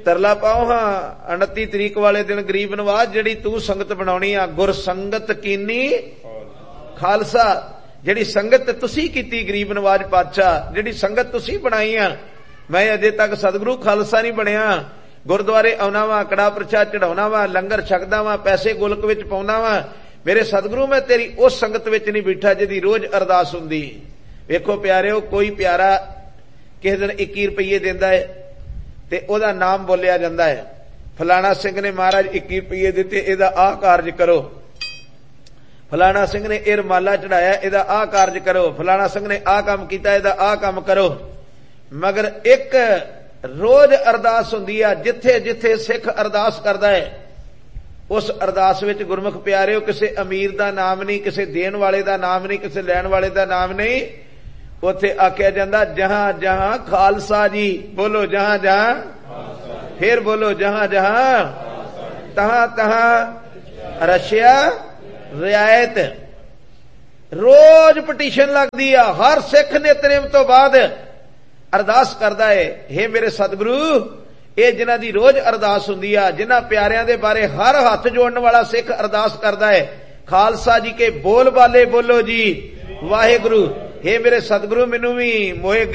ਤਰਲਾ ਪਾਓ ਹਾਂ 29 ਤਰੀਕ ਵਾਲੇ ਦਿਨ ਗਰੀਬ ਨਵਾਜ਼ ਜਿਹੜੀ ਤੂੰ ਸੰਗਤ ਬਣਾਉਣੀ ਆ, ਗੁਰ ਸੰਗਤ ਕੀਨੀ ਖਾਲਸਾ, ਜਿਹੜੀ ਸੰਗਤ ਤੁਸੀਂ ਕੀਤੀ ਗਰੀਬ ਨਵਾਜ਼ ਪਾਤਸ਼ਾਹ, ਜਿਹੜੀ ਸੰਗਤ ਤੁਸੀਂ ਬਣਾਈ ਆ, ਮੈਂ ਅਜੇ ਤੱਕ ਸਤਿਗੁਰੂ ਖਾਲਸਾ ਨਹੀਂ ਬਣਿਆ। ਗੁਰਦੁਆਰੇ ਆਉਣਾ ਵਾ, ਕੜਾ ਪ੍ਰਸ਼ਾਦ ਚੜਾਉਣਾ ਵਾ, ਲੰਗਰ ਛਕਦਾ ਵਾ, ਪੈਸੇ ਗੁਲਕ ਵਿੱਚ ਪਾਉਣਾ ਵਾ, ਮੇਰੇ ਸਤਿਗੁਰੂ ਮੈਂ ਤੇਰੀ ਉਸ ਸੰਗਤ ਵਿੱਚ ਨਹੀਂ ਬੈਠਾ ਜਿਹਦੀ ਰੋਜ਼ ਅਰਦਾਸ ਹੁੰਦੀ। ਵੇਖੋ ਪਿਆਰਿਓ, ਕੋਈ ਪਿਆਰਾ ਕਿਸੇ ਦਿਨ 21 ਰੁਪਈਏ ਦਿੰਦਾ ਹੈ ਤੇ ਉਹਦਾ ਨਾਮ ਬੋਲਿਆ ਜਾਂਦਾ ਹੈ, ਫਲਾਣਾ ਸਿੰਘ ਨੇ ਮਹਾਰਾਜ 21 ਰੁਪਈਏ ਦਿੱਤੇ, ਇਹਦਾ ਆਹ ਕਾਰਜ ਕਰੋ, ਫਲਾਣਾ ਸਿੰਘ ਨੇ ਇਹ ਰੁਮਾਲਾ ਚੜਾਇਆ, ਇਹਦਾ ਆਹ ਕਾਰਜ ਕਰੋ, ਫਲਾਣਾ ਸਿੰਘ ਨੇ ਆਹ ਕੰਮ ਕੀਤਾ, ਇਹਦਾ ਆਹ ਕੰਮ ਕਰੋ। ਮਗਰ ਇੱਕ ਰੋਜ਼ ਅਰਦਾਸ ਹੁੰਦੀ ਆ, ਜਿੱਥੇ ਜਿੱਥੇ ਸਿੱਖ ਅਰਦਾਸ ਕਰਦਾ ਹੈ ਉਸ ਅਰਦਾਸ ਵਿੱਚ ਗੁਰਮੁਖ ਪਿਆਰਿਓ ਕਿਸੇ ਅਮੀਰ ਦਾ ਨਾਮ ਨਹੀਂ, ਕਿਸੇ ਦੇਣ ਵਾਲੇ ਦਾ ਨਾਮ ਨਹੀਂ, ਕਿਸੇ ਲੈਣ ਵਾਲੇ ਦਾ ਨਾਮ ਨਹੀਂ। ਉੱਥੇ ਆਖਿਆ ਜਾਂਦਾ ਜਹਾਂ ਜਹਾਂ ਖਾਲਸਾ ਜੀ, ਬੋਲੋ ਜਹਾਂ ਜਹਾਂ, ਫਿਰ ਬੋਲੋ ਜਹਾਂ ਜਹਾਂ, ਤਹਾਂ ਤਹਾਂ ਰਸ਼ਿਆ ਰਿਆਇਤ। ਰੋਜ਼ ਪਟੀਸ਼ਨ ਲੱਗਦੀ ਆ, ਹਰ ਸਿੱਖ ਨਿਤਨੇਮ ਤੋਂ ਬਾਅਦ ਅਰਦਾਸ ਕਰਦਾ ਹੈ, ਹੇ ਮੇਰੇ ਸਤਿਗੁਰੂ, ਇਹ ਜਿਨ੍ਹਾਂ ਦੀ ਰੋਜ਼ ਅਰਦਾਸ ਹੁੰਦੀ ਆ, ਜਿਨ੍ਹਾਂ ਪਿਆਰਿਆਂ ਦੇ ਬਾਰੇ ਹਰ ਹੱਥ ਜੋੜਨ ਵਾਲਾ ਸਿੱਖ ਅਰਦਾਸ ਕਰਦਾ ਹੈ, ਖਾਲਸਾ ਜੀ ਕੇ ਬੋਲ ਬਾਲੇ ਬੋਲੋ ਜੀ ਵਾਹਿਗੁਰੂ। ਹੇ ਮੇਰੇ ਸਤਿਗੁਰੂ, ਮੈਨੂੰ ਵੀ ਮੋਏ